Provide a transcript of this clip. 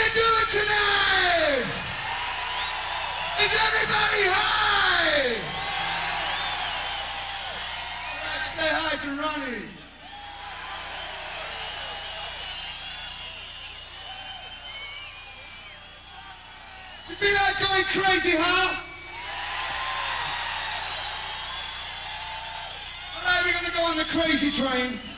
do it tonight? Is everybody high? All right, stay high to Ronnie. Do you feel like going crazy, huh? All right, we're gonna go on the crazy train.